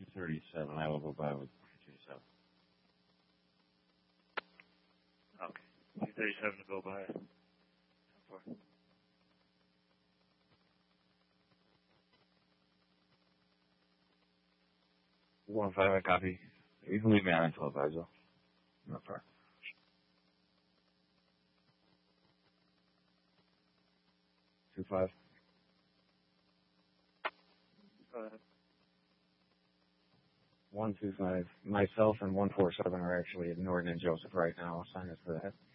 237. I will go by with 237. Okay. 237 to go by. How far? One five, I copy. You can leave me on 12 hours, though. Not far. 25. 125. Myself and 147 are actually at Norton and Joseph right now. I'll sign us for that.